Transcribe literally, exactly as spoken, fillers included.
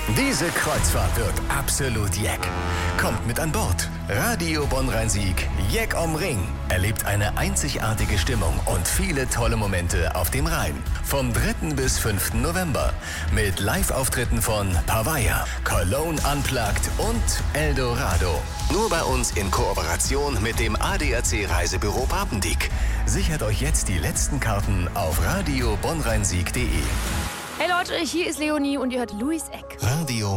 Diese Kreuzfahrt wird absolut jeck. Kommt mit an Bord. Radio Bonn-Rhein-Sieg, Jeck om Ring. Erlebt eine einzigartige Stimmung und viele tolle Momente auf dem Rhein. Vom dritten bis fünften November. Mit Live-Auftritten von Pavaya, Cologne Unplugged und Eldorado. Nur bei uns in Kooperation mit dem A D A C Reisebüro Papendick. Sichert euch jetzt die letzten Karten auf radio bonn rhein sieg punkt de. Hey Leute, hier ist Leonie und ihr hört Louis Eck. Radio